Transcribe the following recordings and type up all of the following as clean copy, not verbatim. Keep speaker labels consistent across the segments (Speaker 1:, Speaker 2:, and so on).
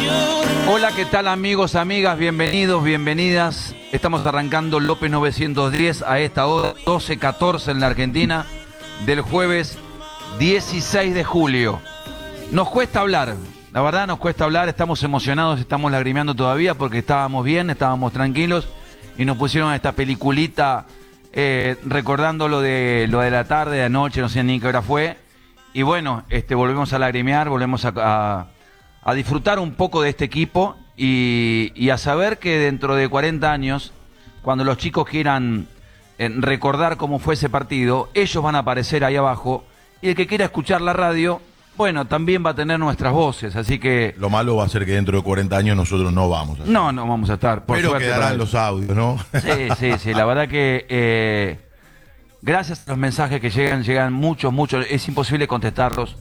Speaker 1: Hola, ¿qué tal amigos, amigas? Bienvenidos, bienvenidas. Estamos arrancando López 910 a esta hora, 12:14 en la Argentina, del jueves 16 de julio. Nos cuesta hablar, la verdad nos cuesta hablar, estamos emocionados, estamos lagrimeando todavía porque estábamos bien, estábamos tranquilos y nos pusieron esta peliculita recordando lo de la tarde, de anoche, no sé ni qué hora fue. Y bueno, volvemos a lagrimear, volvemos a disfrutar un poco de este equipo y a saber que dentro de 40 años, cuando los chicos quieran recordar cómo fue ese partido, ellos van a aparecer ahí abajo y el que quiera escuchar la radio, bueno, también va a tener nuestras voces, así que...
Speaker 2: Lo malo va a ser que dentro de 40 años nosotros no vamos a estar.
Speaker 1: No vamos a estar, por
Speaker 2: pero
Speaker 1: suerte.
Speaker 2: Pero quedarán los audios, ¿no?
Speaker 1: Sí, la verdad que gracias a los mensajes que llegan muchos, es imposible contestarlos.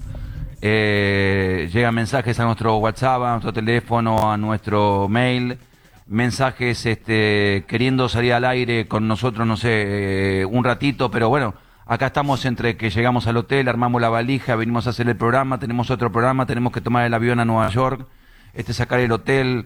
Speaker 1: Llegan mensajes a nuestro WhatsApp, a nuestro teléfono, a nuestro mail, mensajes queriendo salir al aire con nosotros, no sé, un ratito, pero bueno, acá estamos entre que llegamos al hotel, armamos la valija, venimos a hacer el programa, tenemos otro programa, tenemos que tomar el avión a Nueva York, sacar el hotel,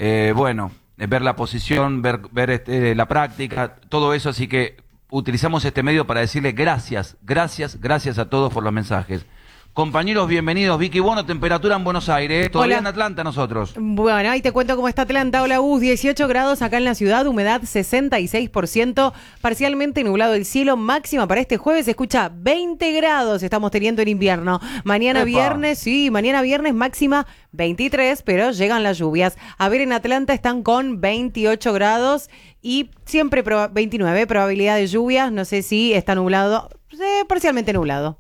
Speaker 1: ver la posición, ver la práctica, todo eso, así que utilizamos este medio para decirle gracias a todos por los mensajes. Compañeros, bienvenidos. Vicky Bono, temperatura en Buenos Aires. Todavía en Atlanta nosotros.
Speaker 3: Bueno, ahí te cuento cómo está Atlanta. Hola, Gus. 18 grados acá en la ciudad, humedad 66%, parcialmente nublado el cielo. Máxima para este jueves, se escucha 20 grados estamos teniendo en invierno. Mañana viernes, máxima 23, pero llegan las lluvias. A ver, en Atlanta están con 28 grados y siempre 29, probabilidad de lluvias. No sé si está nublado, parcialmente nublado.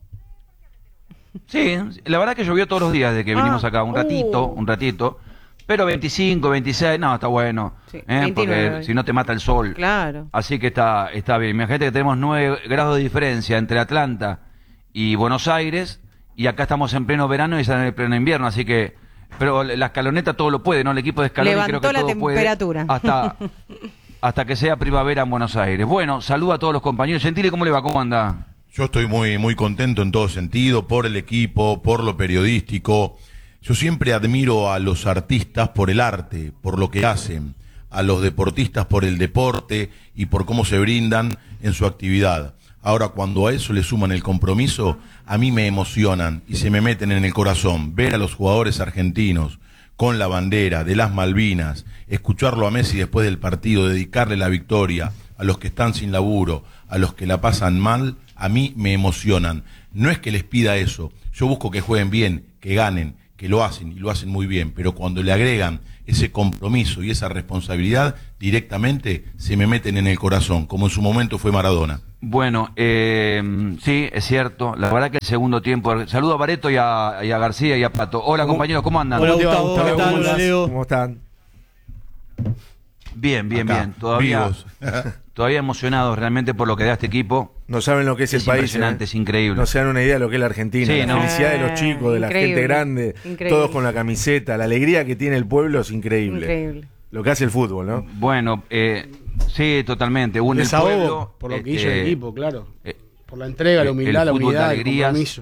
Speaker 1: Sí, la verdad que llovió todos los días desde que vinimos acá, un ratito, pero 25, 26, no, está bueno,
Speaker 3: sí,
Speaker 1: porque si no te mata el sol.
Speaker 3: Claro.
Speaker 1: Así que está bien. Imagínate que tenemos 9 grados de diferencia entre Atlanta y Buenos Aires, y acá estamos en pleno verano y están en pleno invierno, así que, pero la escaloneta todo lo puede, ¿no? El equipo de Scaloni creo que todo
Speaker 3: temperatura.
Speaker 1: Puede hasta que sea primavera en Buenos Aires. Bueno, saludo a todos los compañeros. Gentile, ¿cómo le va? ¿Cómo anda?
Speaker 2: Yo estoy muy contento en todo sentido, por el equipo, por lo periodístico. Yo siempre admiro a los artistas por el arte, por lo que hacen, a los deportistas por el deporte y por cómo se brindan en su actividad. Ahora, cuando a eso le suman el compromiso, a mí me emocionan y se me meten en el corazón ver a los jugadores argentinos con la bandera de las Malvinas, escucharlo a Messi después del partido, dedicarle la victoria a los que están sin laburo, a los que la pasan mal. A mí me emocionan. No es que les pida eso. Yo busco que jueguen bien, que ganen, que lo hacen y lo hacen muy bien. Pero cuando le agregan ese compromiso y esa responsabilidad, directamente se me meten en el corazón, como en su momento fue Maradona.
Speaker 1: Bueno, sí, es cierto. La verdad que el segundo tiempo... Saludo a Bareto y a García y a Pato. Hola, compañeros, ¿cómo andan?
Speaker 4: Hola, Gustavo.
Speaker 5: ¿Qué tal?
Speaker 4: Hola, Leo.
Speaker 5: ¿Cómo están?
Speaker 1: Bien.
Speaker 2: Acá,
Speaker 1: Todavía emocionados realmente por lo que da este equipo.
Speaker 5: No saben lo que es el país.
Speaker 1: Impresionante, es increíble.
Speaker 5: No se dan una idea de lo que es la Argentina.
Speaker 1: Sí,
Speaker 5: la
Speaker 1: ¿no?
Speaker 5: felicidad de los chicos, de la gente grande, todos con la camiseta, la alegría que tiene el pueblo es increíble. Lo que hace el fútbol, ¿no?
Speaker 1: Bueno, sí, totalmente. Une el pueblo,
Speaker 4: por lo que hizo el equipo, claro. Por la entrega, la humildad, la unidad, el compromiso.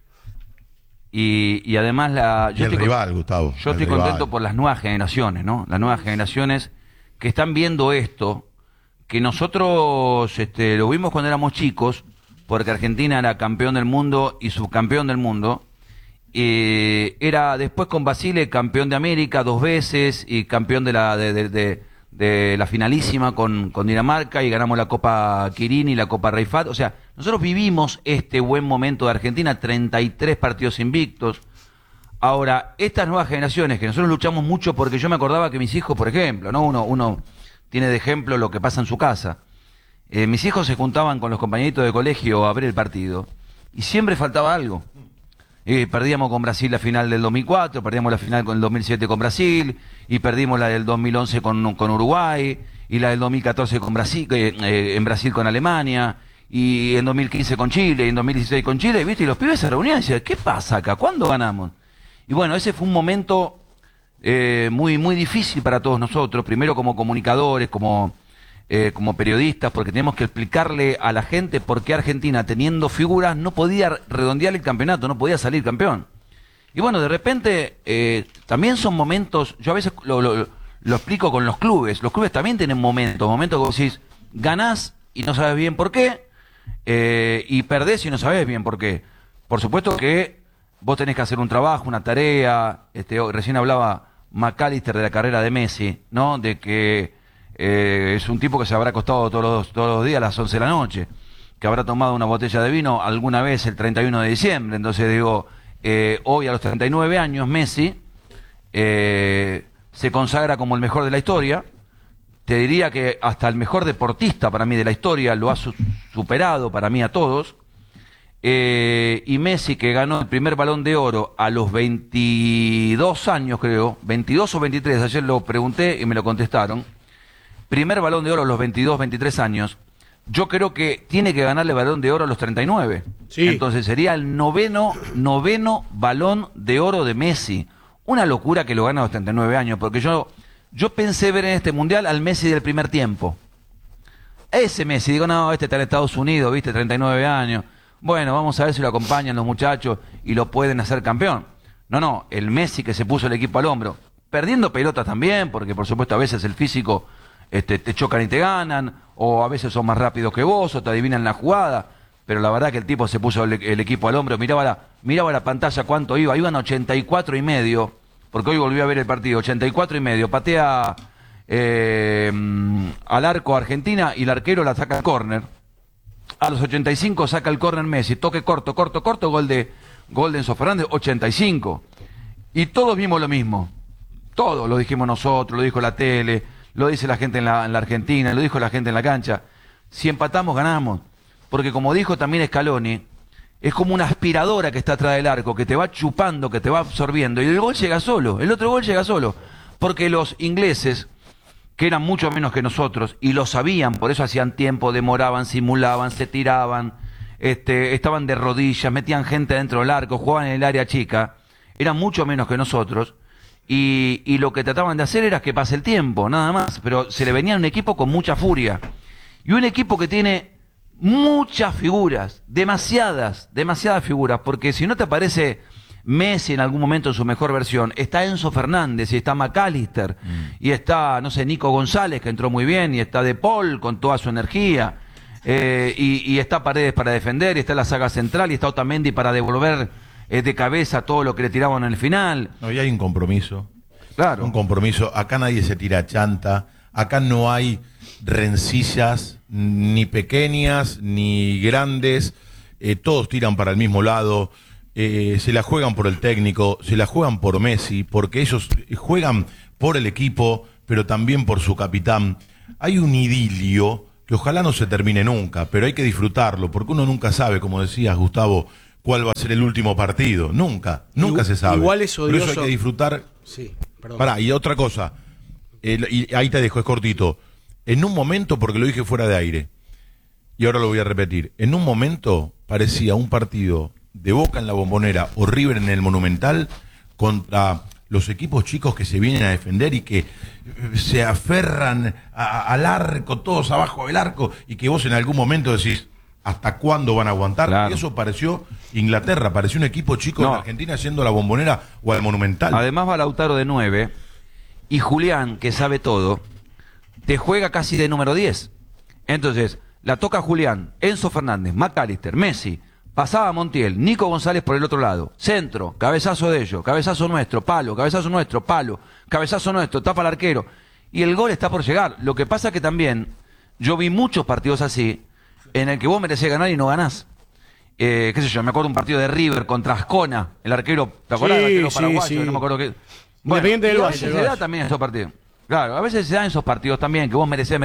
Speaker 1: Y además
Speaker 2: Yo estoy
Speaker 1: contento por las nuevas generaciones, ¿no? Las nuevas generaciones que están viendo esto, que nosotros lo vimos cuando éramos chicos, porque Argentina era campeón del mundo y subcampeón del mundo. Era después con Basile campeón de América 2 veces y campeón de la finalísima con Dinamarca, y ganamos la Copa Quirini y la Copa Rey Fahd. O sea, nosotros vivimos este buen momento de Argentina, 33 partidos invictos. Ahora, estas nuevas generaciones, que nosotros luchamos mucho, porque yo me acordaba que mis hijos, por ejemplo, ¿no? Uno tiene de ejemplo lo que pasa en su casa. Mis hijos se juntaban con los compañeritos de colegio a ver el partido y siempre faltaba algo. Perdíamos con Brasil la final del 2004, perdíamos la final con el 2007 con Brasil, y perdimos la del 2011 con Uruguay, y la del 2014 con Brasil, en Brasil con Alemania, y en 2015 con Chile, y en 2016 con Chile, ¿viste? Y los pibes se reunían y decían, ¿qué pasa acá? ¿Cuándo ganamos? Y bueno, ese fue un momento muy difícil para todos nosotros, primero como comunicadores, como periodistas, porque teníamos que explicarle a la gente por qué Argentina, teniendo figuras, no podía redondear el campeonato, no podía salir campeón. Y bueno, de repente, también son momentos, yo a veces lo explico con los clubes también tienen momentos que vos decís, ganás y no sabes bien por qué, y perdés y no sabes bien por qué. Por supuesto que vos tenés que hacer un trabajo, una tarea, recién hablaba McAllister de la carrera de Messi, ¿no? De que es un tipo que se habrá acostado todos los días a las 11 de la noche, que habrá tomado una botella de vino alguna vez el 31 de diciembre. Entonces digo, hoy a los 39 años Messi se consagra como el mejor de la historia. Te diría que hasta el mejor deportista para mí de la historia lo ha superado para mí a todos. Y Messi, que ganó el primer Balón de Oro a los 22 años, creo, 22 o 23, ayer lo pregunté y me lo contestaron. Primer Balón de Oro a los 22, 23 años. Yo creo que tiene que ganarle Balón de Oro a los 39.
Speaker 4: Sí.
Speaker 1: Entonces sería el noveno Balón de Oro de Messi. Una locura que lo gane a los 39 años, porque yo pensé ver en este Mundial al Messi del primer tiempo. Ese Messi, digo, no, este está en Estados Unidos, viste, 39 años. Bueno, vamos a ver si lo acompañan los muchachos y lo pueden hacer campeón. No, el Messi que se puso el equipo al hombro, perdiendo pelotas también, porque por supuesto a veces el físico te chocan y te ganan, o a veces son más rápidos que vos, o te adivinan la jugada, pero la verdad que el tipo se puso el equipo al hombro, miraba la pantalla cuánto iban 84 y medio, porque hoy volví a ver el partido, 84 y medio, patea al arco Argentina y el arquero la saca al córner. A los 85 saca el córner Messi, toque corto, gol de Enzo Fernández, 85. Y todos vimos lo mismo. Todos lo dijimos nosotros, lo dijo la tele, lo dice la gente en la Argentina, lo dijo la gente en la cancha. Si empatamos, ganamos. Porque como dijo también Scaloni, es como una aspiradora que está atrás del arco, que te va chupando, que te va absorbiendo. Y el gol llega solo, el otro gol llega solo. Porque los ingleses, que eran mucho menos que nosotros, y lo sabían, por eso hacían tiempo, demoraban, simulaban, se tiraban, estaban de rodillas, metían gente dentro del arco, jugaban en el área chica, eran mucho menos que nosotros, y lo que trataban de hacer era que pase el tiempo, nada más, pero se le venía un equipo con mucha furia, y un equipo que tiene muchas figuras, demasiadas figuras, porque si no te parece Messi en algún momento en su mejor versión, está Enzo Fernández y está McAllister y está, no sé, Nico González, que entró muy bien, y está De Paul con toda su energía, y está Paredes para defender, y está la saga central, y está Otamendi para devolver de cabeza todo lo que le tiraban en el final.
Speaker 2: No, y hay un compromiso.
Speaker 1: Claro.
Speaker 2: Un compromiso. Acá nadie se tira chanta, acá no hay rencillas, ni pequeñas, ni grandes, todos tiran para el mismo lado. Se la juegan por el técnico, se la juegan por Messi, porque ellos juegan por el equipo, pero también por su capitán. Hay un idilio que ojalá no se termine nunca, pero hay que disfrutarlo, porque uno nunca sabe, como decías, Gustavo, cuál va a ser el último partido. Nunca se sabe.
Speaker 4: Igual es odioso.
Speaker 2: Pero eso hay que disfrutar.
Speaker 4: Sí, perdón.
Speaker 2: Pará, y otra cosa, y ahí te dejo, es cortito. En un momento, porque lo dije fuera de aire, y ahora lo voy a repetir, en un momento parecía un partido de Boca en la Bombonera o River en el Monumental contra los equipos chicos que se vienen a defender y que se aferran al arco, todos abajo del arco, y que vos en algún momento decís, ¿hasta cuándo van a aguantar?
Speaker 1: Claro.
Speaker 2: Y eso pareció Inglaterra, pareció un equipo chico de Argentina yendo a la Bombonera o al Monumental.
Speaker 1: Además va Lautaro de 9 y Julián, que sabe todo, te juega casi de número 10. Entonces, la toca Julián, Enzo Fernández, McAllister, Messi, pasaba Montiel, Nico González por el otro lado, centro, cabezazo de ellos, cabezazo nuestro, palo, cabezazo nuestro, palo, cabezazo nuestro, tapa al arquero, y el gol está por llegar. Lo que pasa que también, yo vi muchos partidos así, en el que vos merecés ganar y no ganás. Qué sé yo, me acuerdo un partido de River contra Ascona, el arquero, ¿te acordás del arquero paraguayo?
Speaker 4: Sí.
Speaker 1: No me acuerdo qué.
Speaker 4: Bueno, Independiente del
Speaker 1: a
Speaker 4: Valle.
Speaker 1: veces se da también en esos partidos. Claro, a veces se da en esos partidos también, que vos merecés,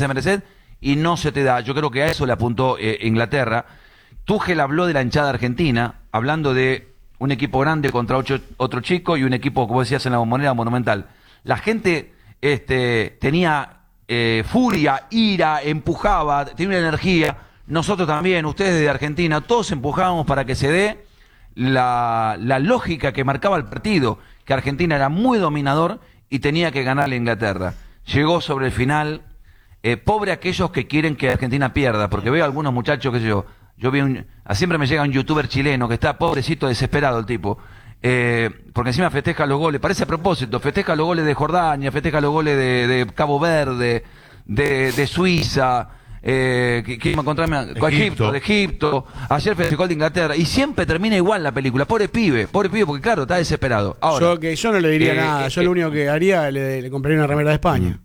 Speaker 1: y no se te da. Yo creo que a eso le apuntó Inglaterra. Tuchel habló de la hinchada argentina, hablando de un equipo grande contra otro chico y un equipo, como decías, en la Bombonera Monumental. La gente tenía furia, ira, empujaba, tenía una energía. Nosotros también, ustedes de Argentina, todos empujábamos para que se dé la lógica que marcaba el partido, que Argentina era muy dominador y tenía que ganarle a Inglaterra. Llegó sobre el final, pobre aquellos que quieren que Argentina pierda, porque veo a algunos muchachos, qué sé yo vi siempre me llega un youtuber chileno que está pobrecito, desesperado el tipo, porque encima festeja los goles, parece a propósito, festeja los goles de Jordania, festeja los goles de Cabo Verde, de Suiza, que Egipto, de Egipto, ayer festejó el de Inglaterra, y siempre termina igual la película. Pobre pibe, porque claro, está desesperado. Ahora,
Speaker 4: yo no le diría nada, yo lo único que haría, le compraría una remera de España.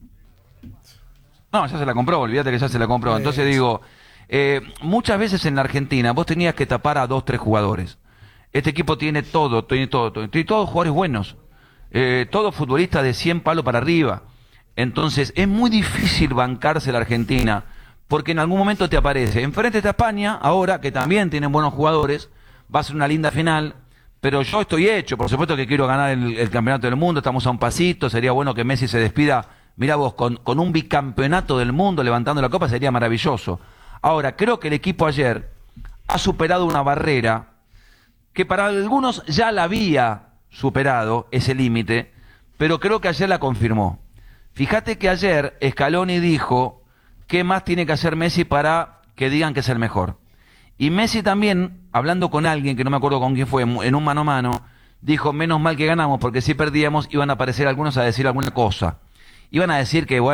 Speaker 1: No, ya se la compró, olvídate que ya se la compró. Entonces digo, muchas veces en la Argentina vos tenías que tapar a 2, 3 jugadores. Este equipo tiene todos jugadores buenos, todos futbolistas de 100 palos para arriba. Entonces es muy difícil bancarse la Argentina, porque en algún momento te aparece. Enfrente está España, ahora, que también tienen buenos jugadores, va a ser una linda final, pero yo estoy hecho, por supuesto que quiero ganar el campeonato del mundo, estamos a un pasito, sería bueno que Messi se despida, mirá vos, con un bicampeonato del mundo levantando la copa, sería maravilloso. Ahora, creo que el equipo ayer ha superado una barrera que para algunos ya la había superado, ese límite, pero creo que ayer la confirmó. Fíjate que ayer Scaloni dijo qué más tiene que hacer Messi para que digan que es el mejor. Y Messi también, hablando con alguien, que no me acuerdo con quién fue, en un mano a mano, dijo, menos mal que ganamos, porque si perdíamos iban a aparecer algunos a decir alguna cosa. Iban a decir que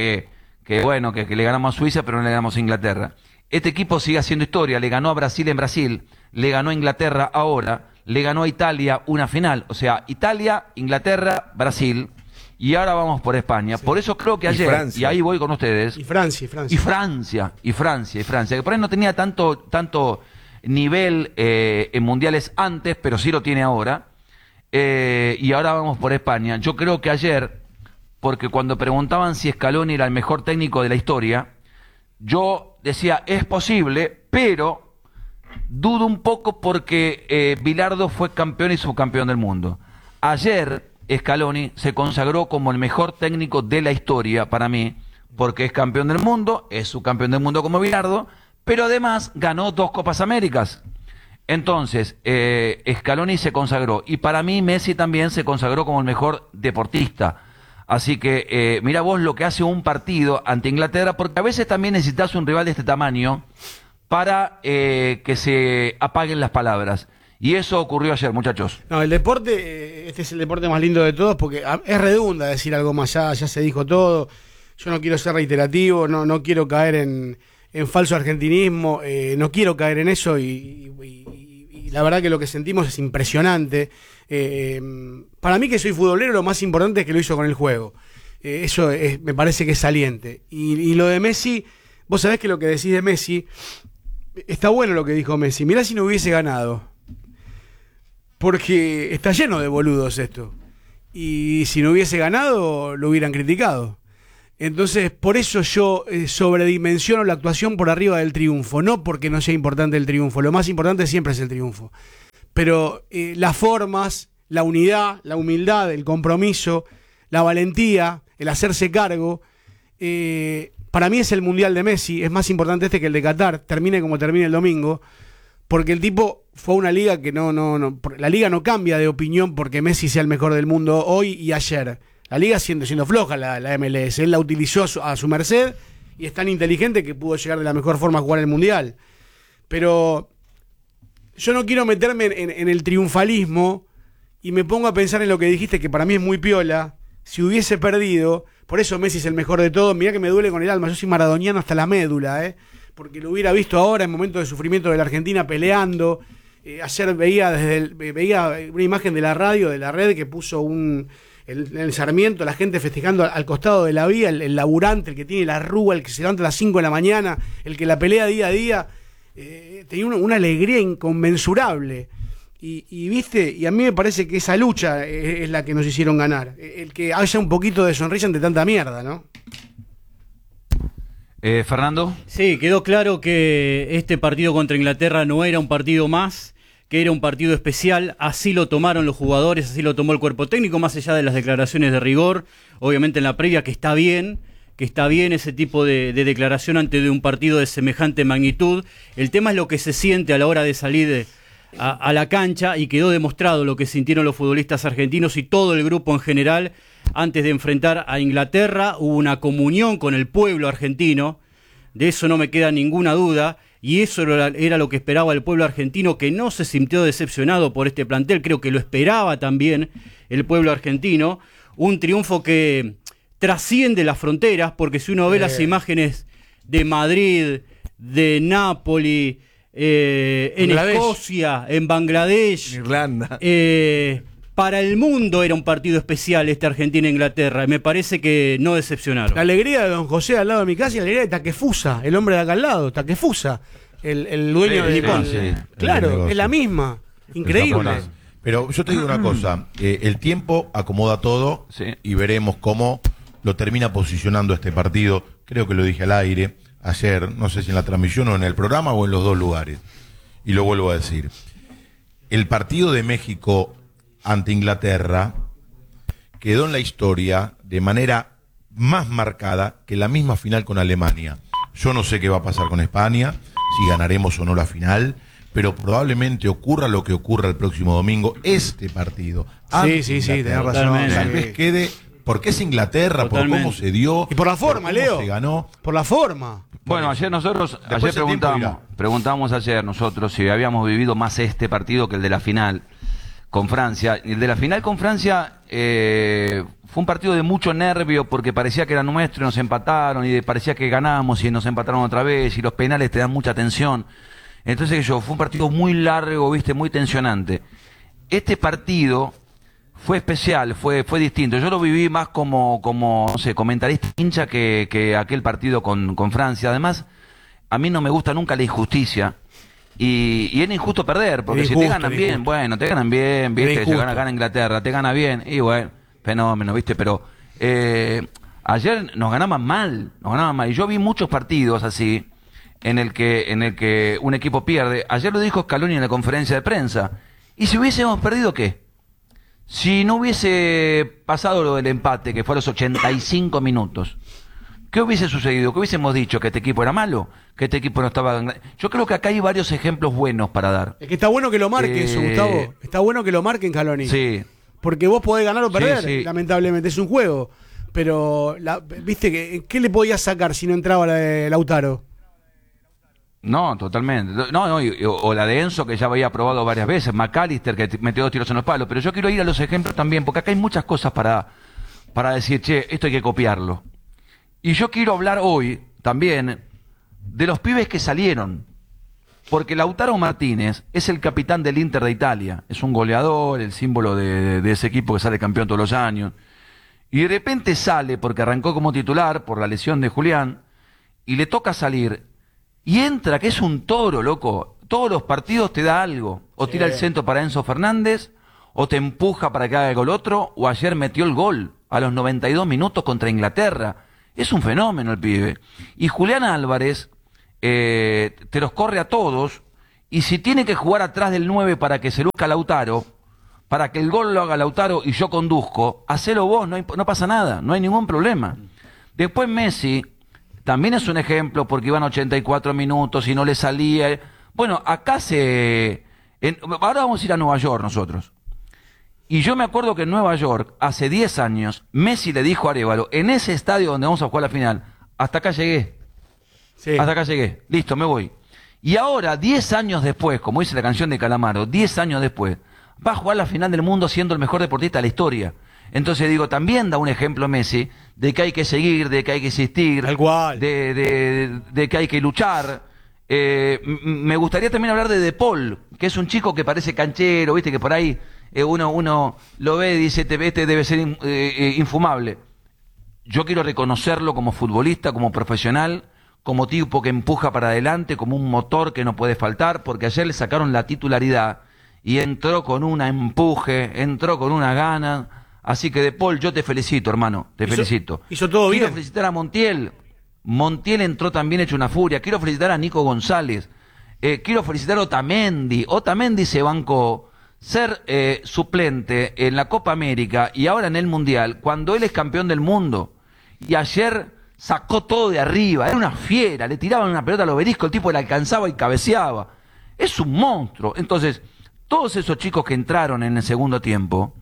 Speaker 1: le ganamos a Suiza, pero no le ganamos a Inglaterra. Este equipo sigue haciendo historia, le ganó a Brasil en Brasil, le ganó a Inglaterra ahora, le ganó a Italia una final. O sea, Italia, Inglaterra, Brasil, y ahora vamos por España. Sí. Por eso creo que ayer, y ahí voy con ustedes.
Speaker 4: Y Francia.
Speaker 1: Que por ahí no tenía tanto nivel en mundiales antes, pero sí lo tiene ahora. Y ahora vamos por España. Yo creo que ayer, porque cuando preguntaban si Scaloni era el mejor técnico de la historia, yo decía, es posible, pero dudo un poco porque Bilardo fue campeón y subcampeón del mundo. Ayer Scaloni se consagró como el mejor técnico de la historia para mí, porque es campeón del mundo, es subcampeón del mundo como Bilardo, pero además ganó 2 Copas Américas. Entonces, Scaloni se consagró, y para mí Messi también se consagró como el mejor deportista. Así que mira vos lo que hace un partido ante Inglaterra, porque a veces también necesitas un rival de este tamaño para que se apaguen las palabras. Y eso ocurrió ayer, muchachos.
Speaker 4: No, el deporte, este es el deporte más lindo de todos, porque es redunda decir algo más, ya se dijo todo. Yo no quiero ser reiterativo, no quiero caer en falso argentinismo, no quiero caer en eso y la verdad que lo que sentimos es impresionante. Para mí, que soy futbolero, lo más importante es que lo hizo con el juego. Eso me parece que es saliente. Y lo de Messi, vos sabés que lo que decís de Messi, está bueno lo que dijo Messi. Mirá si no hubiese ganado. Porque está lleno de boludos esto. Y si no hubiese ganado, lo hubieran criticado. Entonces, por eso yo sobredimensiono la actuación por arriba del triunfo. No porque no sea importante el triunfo. Lo más importante siempre es el triunfo. Pero las formas, la unidad, la humildad, el compromiso, la valentía, el hacerse cargo, para mí es el Mundial de Messi. Es más importante este que el de Qatar, termine como termine el domingo, porque el tipo fue a una liga que no, la liga no cambia de opinión porque Messi sea el mejor del mundo hoy y ayer. La liga siendo floja la MLS, él la utilizó a su merced y es tan inteligente que pudo llegar de la mejor forma a jugar el Mundial. Pero yo no quiero meterme en el triunfalismo y me pongo a pensar en lo que dijiste, que para mí es muy piola. Si hubiese perdido, por eso Messi es el mejor de todos. Mirá que me duele con el alma, yo soy maradoniano hasta la médula, porque lo hubiera visto ahora en momentos de sufrimiento de la Argentina peleando. Ayer veía una imagen de la radio, de la red, que puso el Sarmiento, la gente festejando al costado de la vía, el laburante, el que tiene la arruga, el que se levanta a las 5 de la mañana, el que la pelea día a día. Tenía una alegría inconmensurable. Y viste, y a mí me parece que esa lucha es la que nos hicieron ganar. El que haya un poquito de sonrisa ante tanta mierda, ¿no?
Speaker 1: Fernando.
Speaker 6: Sí, quedó claro que este partido contra Inglaterra no era un partido más, que era un partido especial. Así lo tomaron los jugadores, así lo tomó el cuerpo técnico, más allá de las declaraciones de rigor, obviamente en la previa, que está bien ese tipo de declaración ante de un partido de semejante magnitud. El tema es lo que se siente a la hora de salir a la cancha, y quedó demostrado lo que sintieron los futbolistas argentinos y todo el grupo en general antes de enfrentar a Inglaterra. Hubo una comunión con el pueblo argentino, de eso no me queda ninguna duda, y eso era lo que esperaba el pueblo argentino, que no se sintió decepcionado por este plantel, creo que lo esperaba también el pueblo argentino, un triunfo que trasciende las fronteras, porque si uno ve las imágenes de Madrid, de Nápoli, en Escocia, en Bangladesh,
Speaker 5: en Irlanda,
Speaker 6: para el mundo era un partido especial este Argentina-Inglaterra, y me parece que no decepcionaron.
Speaker 4: La alegría de don José al lado de mi casa y la alegría de Takefusa, el hombre de acá al lado, Takefusa, el dueño de Nippon. Claro, es la misma. Increíble.
Speaker 2: Pero yo te digo una cosa, el tiempo acomoda todo y veremos cómo lo termina posicionando este partido. Creo que lo dije al aire ayer, no sé si en la transmisión o en el programa o en los dos lugares. Y lo vuelvo a decir. El partido de México ante Inglaterra quedó en la historia de manera más marcada que la misma final con Alemania. Yo no sé qué va a pasar con España, si ganaremos o no la final, pero probablemente ocurra lo que ocurra el próximo domingo, este partido.
Speaker 4: Sí, tenés razón.
Speaker 2: Tal vez quede, porque es Inglaterra,
Speaker 6: Totalmente.
Speaker 2: por cómo se dio.
Speaker 4: Y por la forma,
Speaker 2: por cómo
Speaker 4: Leo.
Speaker 2: se ganó.
Speaker 4: Por la forma.
Speaker 1: Bueno, ayer
Speaker 2: Después
Speaker 1: preguntamos ayer nosotros si habíamos vivido más este partido que el de la final con Francia. El de la final con Francia fue un partido de mucho nervio porque parecía que era nuestro y nos empataron, y parecía que ganábamos y nos empataron otra vez, y los penales te dan mucha tensión. Entonces fue un partido muy largo, viste, muy tensionante. Este partido fue especial, fue distinto. Yo lo viví más como no sé, comentarista hincha que aquel partido con Francia. Además, a mí no me gusta nunca la injusticia. Y es injusto perder, porque si te ganan bien, bueno, te ganan bien, viste, si gana Inglaterra, te gana bien, y bueno, fenómeno, viste, pero ayer nos ganaban mal. Y yo vi muchos partidos así, en el que un equipo pierde. Ayer lo dijo Scaloni en la conferencia de prensa. ¿Y si hubiésemos perdido qué? Si no hubiese pasado lo del empate, que fue a los 85 minutos, ¿qué hubiese sucedido? ¿Qué hubiésemos dicho? ¿Que este equipo era malo? ¿Que este equipo no estaba...? Yo creo que acá hay varios ejemplos buenos para dar.
Speaker 4: Es que está bueno que lo marque eso, Gustavo. Está bueno que lo marquen, Scaloni.
Speaker 1: Sí.
Speaker 4: Porque vos podés ganar o perder,
Speaker 1: Sí.
Speaker 4: lamentablemente, es un juego. Pero, viste, ¿qué le podías sacar si no entraba la de Lautaro?
Speaker 1: No, totalmente. O la de Enzo, que ya había probado varias veces. McAllister, que metió 2 tiros en los palos. Pero yo quiero ir a los ejemplos también, porque acá hay muchas cosas para decir, che, esto hay que copiarlo. Y yo quiero hablar hoy también de los pibes que salieron. Porque Lautaro Martínez es el capitán del Inter de Italia. Es un goleador, el símbolo de ese equipo que sale campeón todos los años. Y de repente sale, porque arrancó como titular por la lesión de Julián, y le toca salir. Y entra, que es un toro, loco. Todos los partidos te da algo. O tira el centro para Enzo Fernández, o te empuja para que haga el gol otro, o ayer metió el gol a los 92 minutos contra Inglaterra. Es un fenómeno el pibe. Y Julián Álvarez te los corre a todos, y si tiene que jugar atrás del 9 para que se luzca Lautaro, para que el gol lo haga Lautaro y yo conduzco, hacelo vos, no pasa nada, no hay ningún problema. Después Messi también es un ejemplo, porque iban 84 minutos y no le salía. Bueno, acá ahora vamos a ir a Nueva York nosotros. Y yo me acuerdo que en Nueva York, hace 10 años, Messi le dijo a Arévalo, en ese estadio donde vamos a jugar la final, hasta acá llegué. Sí. Hasta acá llegué. Listo, me voy. Y ahora, 10 años después, como dice la canción de Calamaro, 10 años después, va a jugar la final del mundo siendo el mejor deportista de la historia. Entonces digo, también da un ejemplo Messi de que hay que seguir, de que hay que insistir, de que hay que luchar. Me gustaría también hablar de Paul, que es un chico que parece canchero, viste, que por ahí uno lo ve y dice, este debe ser infumable. Yo quiero reconocerlo como futbolista, como profesional, como tipo que empuja para adelante, como un motor que no puede faltar, porque ayer le sacaron la titularidad y entró con un empuje, entró con una gana. Así que, De Paul, yo te felicito, hermano, felicito.
Speaker 4: Hizo todo bien.
Speaker 1: Quiero felicitar a Montiel. Montiel entró también hecho una furia. Quiero felicitar a Nico González. Quiero felicitar a Otamendi. Otamendi se bancó ser suplente en la Copa América y ahora en el Mundial, cuando él es campeón del mundo. Y ayer sacó todo de arriba. Era una fiera. Le tiraban una pelota al obelisco, el tipo le alcanzaba y cabeceaba. Es un monstruo. Entonces, todos esos chicos que entraron en el segundo tiempo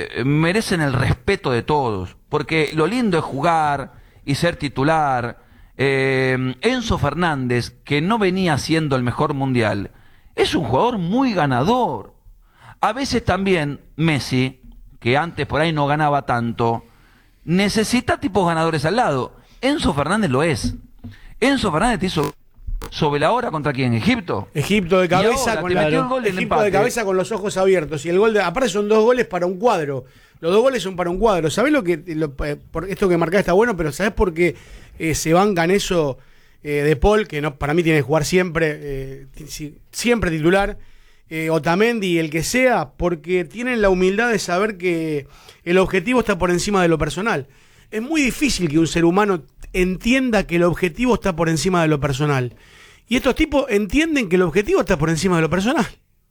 Speaker 1: merecen el respeto de todos, porque lo lindo es jugar y ser titular, Enzo Fernández, que no venía siendo el mejor mundial, es un jugador muy ganador. A veces también Messi, que antes por ahí no ganaba tanto, necesita tipos ganadores al lado. Enzo Fernández lo es. Enzo Fernández te hizo sobre la hora contra quién, Egipto.
Speaker 4: Egipto de cabeza con Egipto de cabeza con los ojos abiertos. Y el gol aparte son 2 goles para un cuadro. Los 2 goles son para un cuadro. ¿Sabés por esto que marcás está bueno, pero ¿sabés por qué se bancan eso de Paul, que no, para mí tiene que jugar siempre, siempre titular? Otamendi, el que sea, porque tienen la humildad de saber que el objetivo está por encima de lo personal. Es muy difícil que un ser humano entienda que el objetivo está por encima de lo personal. Y estos tipos entienden que el objetivo está por encima de lo personal.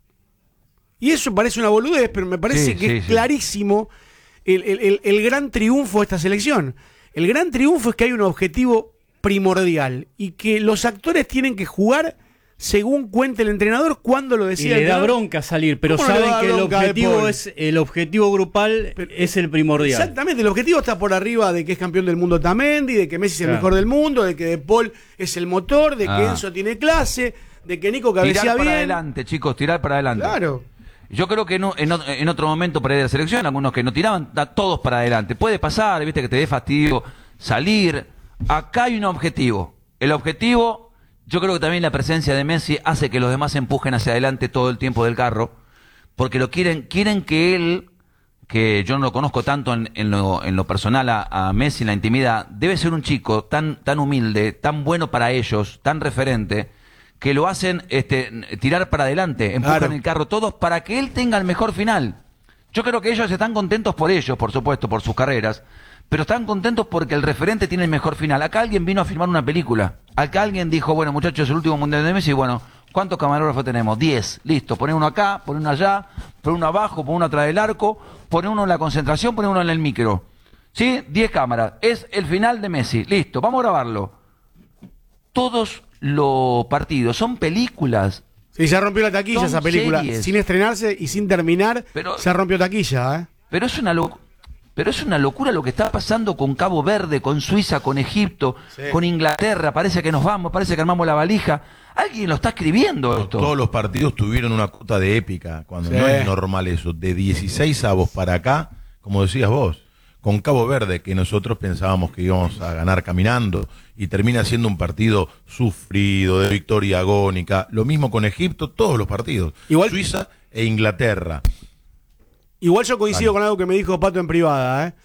Speaker 4: Y eso parece una boludez, pero me parece que es clarísimo el gran triunfo de esta selección. El gran triunfo es que hay un objetivo primordial y que los actores tienen que jugar según cuente el entrenador, cuando lo decida.
Speaker 6: Y le da bronca salir, pero saben que el objetivo grupal es el primordial.
Speaker 4: Exactamente, el objetivo está por arriba de que es campeón del mundo Otamendi, de que Messi es el mejor del mundo, de que De Paul es el motor, de que Enzo tiene clase, de que Nico cabecea bien.
Speaker 1: Tirar para adelante, chicos, tirar para adelante.
Speaker 4: Claro.
Speaker 1: Yo creo que en otro momento por ahí de la selección, algunos que no tiraban, todos para adelante. Puede pasar, viste, que te dé fastidio salir. Acá hay un objetivo. El objetivo, yo creo que también la presencia de Messi hace que los demás se empujen hacia adelante todo el tiempo del carro, porque quieren que él, que yo no lo conozco tanto en lo personal a Messi, en la intimidad, debe ser un chico tan humilde, tan bueno para ellos, tan referente, que lo hacen tirar para adelante, empujan el carro todos para que él tenga el mejor final. Yo creo que ellos están contentos por ellos, por supuesto, por sus carreras, pero están contentos porque el referente tiene el mejor final. Acá alguien vino a filmar una película. Acá alguien dijo, bueno, muchachos, el último mundial de Messi, bueno, ¿cuántos camarógrafos tenemos? 10, listo, poné uno acá, poné uno allá, poné uno abajo, poné uno atrás del arco, poné uno en la concentración, poné uno en el micro. ¿Sí? 10 cámaras. Es el final de Messi, listo, vamos a grabarlo. Todos los partidos son películas.
Speaker 4: Sí, ya rompió la taquilla
Speaker 1: son
Speaker 4: esa película.
Speaker 1: Series.
Speaker 4: Sin estrenarse y sin terminar, se rompió taquilla, ¿eh?
Speaker 1: Pero es una locura lo que está pasando con Cabo Verde, con Suiza, con Egipto, con Inglaterra. Parece que nos vamos, parece que armamos la valija. Alguien lo está escribiendo esto.
Speaker 2: Todos los partidos tuvieron una cuota de épica, cuando no es normal eso. De 16avos para acá, como decías vos, con Cabo Verde, que nosotros pensábamos que íbamos a ganar caminando, y termina siendo un partido sufrido, de victoria agónica. Lo mismo con Egipto, todos los partidos. Igual Suiza e Inglaterra.
Speaker 4: Igual yo coincido con algo que me dijo Pato en privada,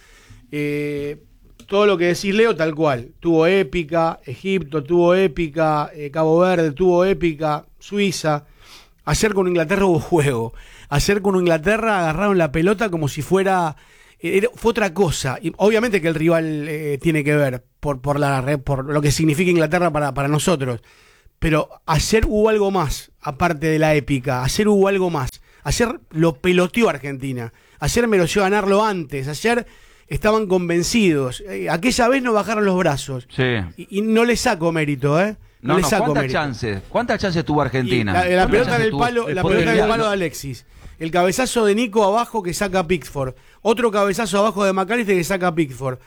Speaker 4: todo lo que decís, Leo, tal cual. Tuvo épica, Egipto tuvo épica, Cabo Verde tuvo épica, Suiza. Ayer con Inglaterra hubo juego. Ayer con Inglaterra agarraron la pelota como si fuera... fue otra cosa. Y obviamente que el rival tiene que ver por lo que significa Inglaterra para nosotros. Pero ayer hubo algo más, aparte de la épica. Ayer hubo algo más. Ayer lo peloteó Argentina. Ayer mereció ganarlo antes. Ayer estaban convencidos. Aquella vez no bajaron los brazos.
Speaker 1: Sí.
Speaker 4: Y no le saco mérito, ¿eh?
Speaker 1: ¿Cuántas chances tuvo Argentina?
Speaker 4: La pelota en el palo de Alexis. El cabezazo de Nico abajo que saca Pickford. Otro cabezazo abajo de McAllister que saca Pickford.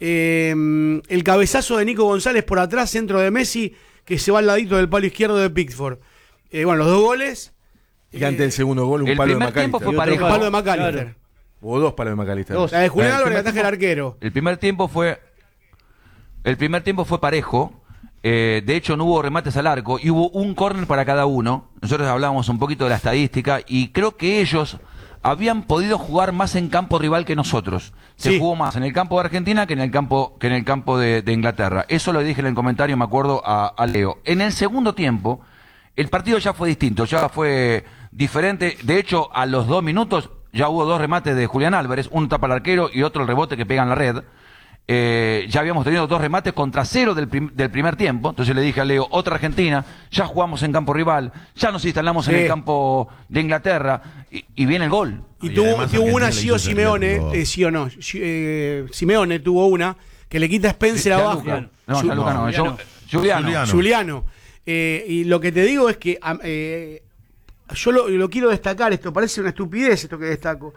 Speaker 4: El cabezazo de Nico González por atrás, centro de Messi, que se va al ladito del palo izquierdo de Pickford. Bueno, los 2 goles.
Speaker 5: Y antes del segundo gol, un palo de McAllister.
Speaker 4: Fue parejo. Un palo de McAllister. Claro.
Speaker 5: Hubo 2 palos de McAllister.
Speaker 4: La de Julián Álvarez, que ataja el arquero.
Speaker 1: El primer tiempo fue parejo. De hecho, no hubo remates al arco y hubo un córner para cada uno. Nosotros hablábamos un poquito de la estadística y creo que ellos habían podido jugar más en campo rival que nosotros. Se jugó más en el campo de Argentina que en el campo de Inglaterra. Eso lo dije en el comentario, me acuerdo, a Leo. En el segundo tiempo, el partido ya fue distinto, ya fue diferente. De hecho, a los 2 minutos ya hubo 2 remates de Julián Álvarez, uno tapa al arquero y otro el rebote que pega en la red. Ya habíamos tenido 2 remates contra 0 del primer tiempo. Entonces le dije a Leo, otra Argentina, ya jugamos en campo rival, ya nos instalamos en el campo de Inglaterra y viene el gol.
Speaker 4: Y tuvo una Gio Simeone, sí o no, Simeone tuvo una que le quita Spencer abajo. Giuliano. Y lo que te digo es que yo lo quiero destacar, esto parece una estupidez esto que destaco,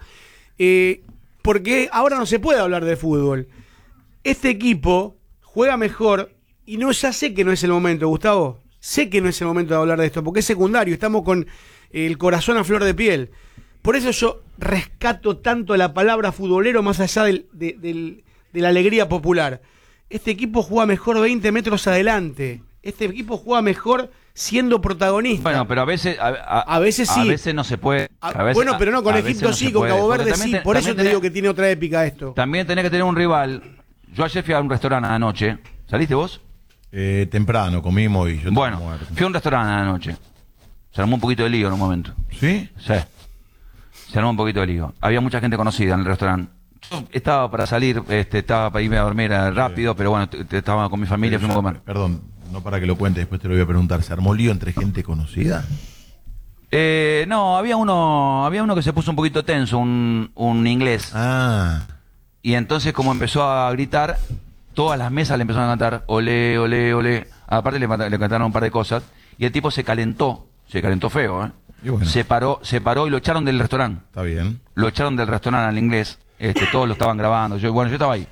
Speaker 4: porque ahora no se puede hablar de fútbol. Este equipo juega mejor Y ya sé que no es el momento, Gustavo. Sé que no es el momento de hablar de esto, porque es secundario. Estamos con el corazón a flor de piel. Por eso yo rescato tanto la palabra futbolero más allá de la alegría popular. Este equipo juega mejor 20 metros adelante. Este equipo juega mejor siendo protagonista.
Speaker 1: Bueno, pero a veces sí. A veces no se puede.
Speaker 4: Bueno, pero no, con Egipto sí, con Cabo Verde sí. Por eso te digo que tiene otra épica esto.
Speaker 1: También tenés que tener un rival. Yo ayer fui a un restaurante anoche. ¿Saliste vos?
Speaker 2: Temprano comimos y yo...
Speaker 1: Bueno, fui a un restaurante anoche. Se armó un poquito de lío en un momento.
Speaker 2: ¿Sí?
Speaker 1: Sí. Se armó un poquito de lío. Había mucha gente conocida en el restaurante. Yo estaba para salir, estaba para irme a dormir rápido, pero bueno, estaba con mi familia, fuimos a comer.
Speaker 2: Perdón, no para que lo cuente, después te lo voy a preguntar. ¿Se armó lío entre gente conocida?
Speaker 1: No, había uno que se puso un poquito tenso, un inglés.
Speaker 2: Ah.
Speaker 1: Y entonces como empezó a gritar, todas las mesas le empezaron a cantar, olé, olé, olé. Aparte le cantaron un par de cosas. Y el tipo se calentó feo, ¿eh?
Speaker 2: Y bueno.
Speaker 1: Se paró y lo echaron del restaurante.
Speaker 2: Está bien.
Speaker 1: Lo echaron del restaurante al inglés. Todos lo estaban grabando. Yo estaba ahí.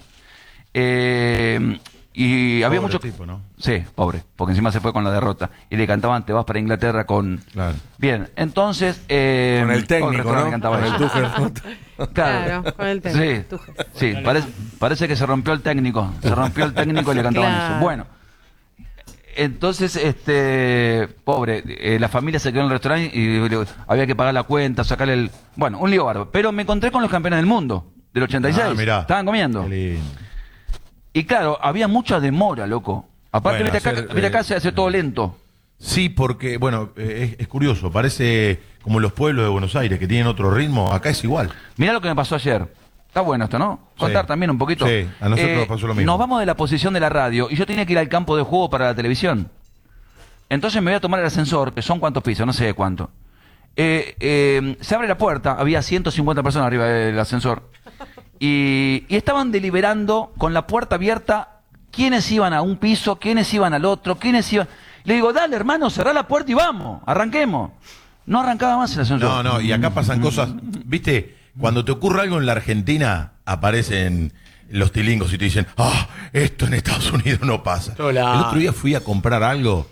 Speaker 1: Y había mucho
Speaker 2: tipo, ¿no?
Speaker 1: Sí, pobre, porque encima se fue con la derrota y le cantaban te vas para Inglaterra con...
Speaker 2: Claro.
Speaker 1: Bien, entonces...
Speaker 5: con el técnico, ¿no?
Speaker 1: Cantaba
Speaker 5: con
Speaker 1: eso.
Speaker 5: el Tuchel.
Speaker 3: Claro, con el técnico.
Speaker 1: Sí, parece que se rompió el técnico. Se rompió el técnico y le cantaban
Speaker 3: Claro.
Speaker 1: eso. Bueno, entonces, pobre, la familia se quedó en el restaurante y había que pagar la cuenta, sacarle el... Bueno, un lío bárbaro. Pero me encontré con los campeones del mundo, del 86.
Speaker 2: Ah, mirá.
Speaker 1: Estaban comiendo.
Speaker 2: Qué lindo.
Speaker 1: Y claro, había mucha demora, loco. Aparte,
Speaker 2: Bueno,
Speaker 1: vete acá, se hace todo lento.
Speaker 2: Sí, porque, bueno, es curioso. Parece como los pueblos de Buenos Aires que tienen otro ritmo. Acá es igual.
Speaker 1: Mirá lo que me pasó ayer. Está bueno esto, ¿no? Contar
Speaker 2: Sí.
Speaker 1: también un poquito.
Speaker 2: Sí, a nosotros nos pasó lo mismo.
Speaker 1: Nos vamos de la posición de la radio y yo tenía que ir al campo de juego para la televisión. Entonces me voy a tomar el ascensor, que son cuántos pisos, no sé de cuánto. Se abre la puerta, había 150 personas arriba del ascensor. Y estaban deliberando con la puerta abierta quiénes iban a un piso, quiénes iban al otro, quiénes iban... Le digo, dale hermano, cerrá la puerta y vamos, arranquemos. No arrancaba más el ascensor.
Speaker 2: No, y acá pasan cosas, viste, cuando te ocurre algo en la Argentina, aparecen los tilingos y te dicen, esto en Estados Unidos no pasa.
Speaker 4: Hola.
Speaker 2: El otro día fui a comprar algo,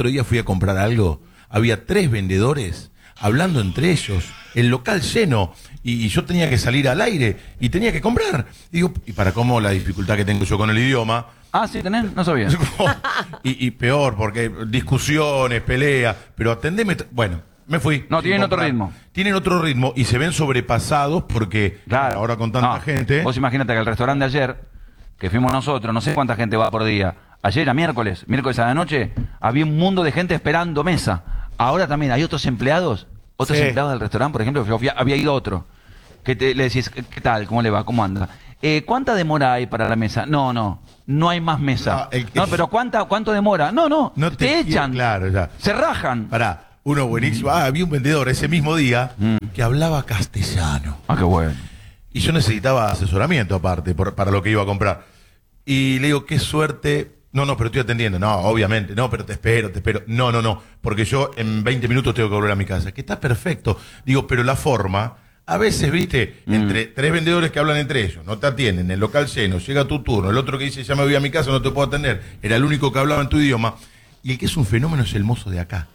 Speaker 2: había 3 vendedores hablando entre ellos, el local lleno, y yo tenía que salir al aire y tenía que comprar. Digo, y para cómo la dificultad que tengo yo con el idioma.
Speaker 1: Ah, sí, tenés, no sabía.
Speaker 2: y peor, porque discusiones, peleas, pero atendeme. Bueno, me fui.
Speaker 1: No, tienen otro ritmo.
Speaker 2: Tienen otro ritmo y se ven sobrepasados porque
Speaker 1: Claro.
Speaker 2: ahora con tanta gente.
Speaker 1: Vos imagínate que el restaurante de ayer, que fuimos nosotros, no sé cuánta gente va por día. Ayer era miércoles a la noche, había un mundo de gente esperando mesa. Ahora también hay otros empleados del restaurante, por ejemplo, había ido otro, que le decís, ¿qué tal? ¿Cómo le va? ¿Cómo anda? ¿Cuánta demora hay para la mesa? No hay más mesa. No, pero ¿cuánto demora? No te echan.
Speaker 2: Claro, ya.
Speaker 1: Se rajan.
Speaker 2: Pará, uno buenísimo. Había un vendedor ese mismo día que hablaba castellano.
Speaker 1: Ah, qué bueno.
Speaker 2: Y yo necesitaba asesoramiento aparte para lo que iba a comprar. Y le digo, qué suerte. No, pero estoy atendiendo. No, obviamente. No, pero te espero. No. Porque yo en 20 minutos tengo que volver a mi casa. Que está perfecto. Digo, pero la forma, a veces, viste, entre 3 vendedores que hablan entre ellos, no te atienden, el local lleno, llega tu turno, el otro que dice, ya me voy a mi casa, no te puedo atender. Era el único que hablaba en tu idioma. Y el que es un fenómeno es el mozo de acá.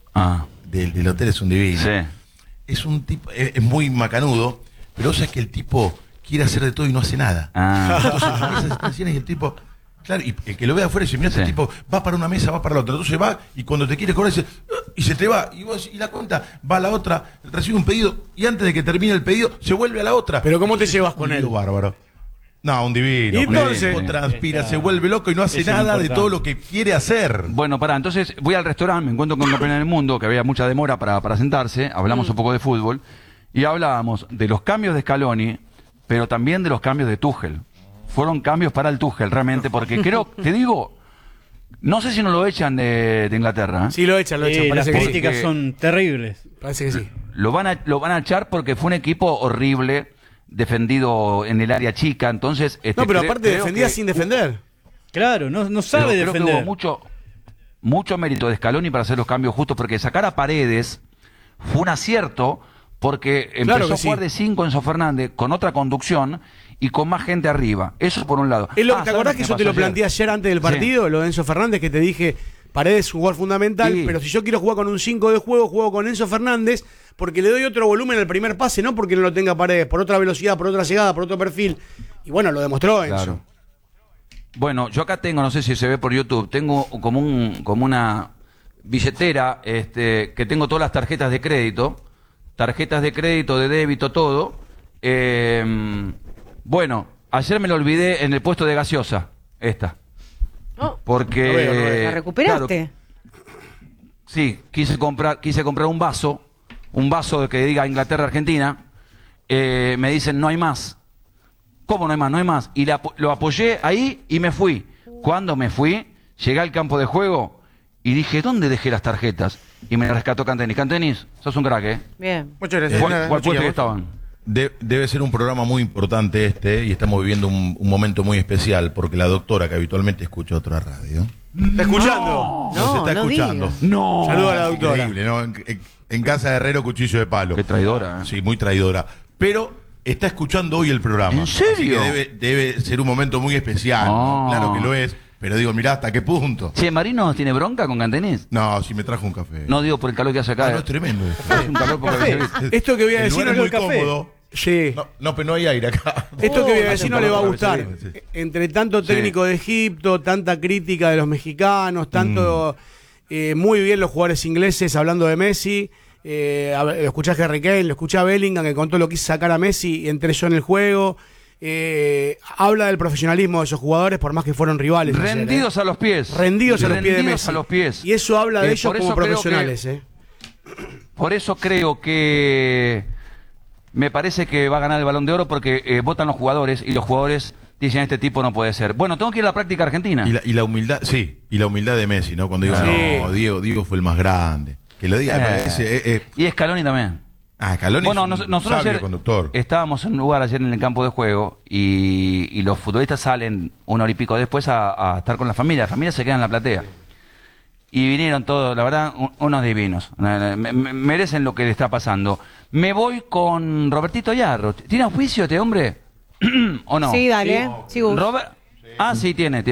Speaker 2: Del hotel es un divino.
Speaker 1: Sí.
Speaker 2: Es un tipo, es muy macanudo, pero o sea que el tipo quiere hacer de todo y no hace nada. Entonces, esas situaciones y el tipo, claro, y el que lo ve afuera dice, mira, este tipo va para una mesa, va para la otra. Entonces va y cuando te quiere cobrar dice, y se te va. Y la cuenta va a la otra, recibe un pedido y antes de que termine el pedido se vuelve a la otra.
Speaker 4: Pero ¿cómo te llevas con él?
Speaker 2: Bárbaro. No, un divino.
Speaker 4: ¿Y entonces?
Speaker 2: El tipo transpira, se vuelve loco y no hace nada de todo lo que quiere hacer.
Speaker 1: Bueno, entonces voy al restaurante, me encuentro con un campeón del mundo, que había mucha demora para sentarse, hablamos un poco de fútbol, y hablábamos de los cambios de Scaloni, pero también de los cambios de Tuchel. Fueron cambios para el Tuchel, realmente, porque creo, te digo, no sé si no lo echan de Inglaterra.
Speaker 4: Sí, lo echan,
Speaker 6: Las
Speaker 4: parece que sí.
Speaker 6: críticas son terribles.
Speaker 4: Parece que sí.
Speaker 1: Lo van a echar porque fue un equipo horrible, defendido en el área chica, entonces...
Speaker 4: No, pero aparte defendía
Speaker 1: que
Speaker 4: sin defender.
Speaker 6: Claro, no sabe
Speaker 1: creo
Speaker 6: defender.
Speaker 1: que hubo mucho mérito de Scaloni para hacer los cambios justos, porque sacar a Paredes fue un acierto, porque empezó a jugar de 5 Enzo Fernández con otra conducción y con más gente arriba. Eso por un lado.
Speaker 4: ¿Te acordás que yo te lo planteé ayer antes del partido, lo de Enzo Fernández, que te dije, Paredes es un jugador fundamental, pero si yo quiero jugar con un 5 de juego, juego con Enzo Fernández, porque le doy otro volumen al primer pase, no porque no lo tenga Paredes, por otra velocidad, por otra llegada, por otro perfil. Y bueno, lo demostró Enzo.
Speaker 1: Claro. Bueno, yo acá tengo, no sé si se ve por YouTube, tengo como una billetera que tengo todas las tarjetas de crédito, de débito, todo. Bueno, ayer me lo olvidé en el puesto de gaseosa, esta. Porque...
Speaker 3: ¿La recuperaste?
Speaker 1: Claro, sí, quise comprar un vaso que diga Inglaterra-Argentina. Me dicen, no hay más. ¿Cómo no hay más? No hay más. Y lo apoyé ahí y me fui. Cuando me fui, llegué al campo de juego y dije, ¿dónde dejé las tarjetas? Y me rescató Cantenis. Cantenis, sos un crack, ¿eh?
Speaker 3: Bien.
Speaker 4: Muchas gracias.
Speaker 1: ¿Cuál puesto que estaban?
Speaker 2: Debe ser un programa muy importante y estamos viviendo un momento muy especial porque la doctora, que habitualmente escucha otra radio,
Speaker 4: ¿está escuchando?
Speaker 2: nos está escuchando.
Speaker 3: Digas.
Speaker 1: No.
Speaker 4: Saludos a la doctora.
Speaker 2: Increíble, ¿no? En casa de Herrero, cuchillo de palo.
Speaker 1: Qué traidora, ¿eh?
Speaker 2: Sí, muy traidora. Pero está escuchando hoy el programa.
Speaker 1: ¿En serio?
Speaker 2: Así que debe ser un momento muy especial.
Speaker 1: Oh.
Speaker 2: Claro que lo es. Pero digo, mirá, ¿hasta qué punto?
Speaker 1: Che, ¿Marino tiene bronca con Cantenis?
Speaker 2: No, si me trajo un café.
Speaker 1: No digo por el calor que hace acá.
Speaker 2: No, es tremendo esto.
Speaker 1: Es un calor porque
Speaker 4: Esto que voy a
Speaker 2: El
Speaker 4: decir
Speaker 2: lugar
Speaker 4: no
Speaker 2: es muy cómodo.
Speaker 4: Sí.
Speaker 2: No, pero no hay aire acá.
Speaker 4: Esto que voy a decir no le va a gustar.
Speaker 2: Sí.
Speaker 4: Entre tanto técnico de Egipto, tanta crítica de los mexicanos, tanto muy bien los jugadores ingleses hablando de Messi. Lo escuché a Harry Kane, lo escuché a Bellingham, que contó lo que hizo sacar a Messi y entré yo en el juego. Habla del profesionalismo de esos jugadores, por más que fueron rivales.
Speaker 1: rendidos a los pies.
Speaker 4: Rendidos a los pies de Messi.
Speaker 1: A los pies.
Speaker 4: Y eso habla de ellos
Speaker 1: por
Speaker 4: como
Speaker 1: eso creo
Speaker 4: profesionales.
Speaker 1: Por eso creo que me parece que va a ganar el Balón de Oro porque votan los jugadores y los jugadores dicen este tipo no puede ser. Bueno, tengo que ir a la práctica argentina.
Speaker 2: Y la humildad, sí, y la humildad de Messi, ¿no? Cuando digo, no, Diego fue el más grande. Que lo diga,
Speaker 1: y Scaloni también.
Speaker 2: Scaloni
Speaker 1: Bueno,
Speaker 2: es un
Speaker 1: nosotros
Speaker 2: sabio
Speaker 1: ayer
Speaker 2: conductor.
Speaker 1: estábamos en un lugar ayer en el campo de juego y los futbolistas salen una hora y pico después a estar con la familia se queda en la platea. Y vinieron todos, la verdad, unos divinos. Merecen lo que le está pasando. Me voy con Robertito Yarro. ¿Tiene auspicio este hombre? ¿O no?
Speaker 3: Sí, dale. Sí,
Speaker 1: sí, tiene.